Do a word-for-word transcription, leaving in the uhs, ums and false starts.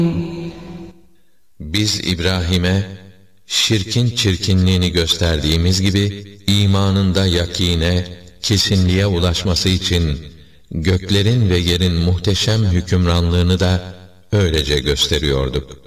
Biz İbrahim'e şirkin çirkinliğini gösterdiğimiz gibi imanında yakine, kesinliğe ulaşması için göklerin ve yerin muhteşem hükümranlığını da öylece gösteriyorduk.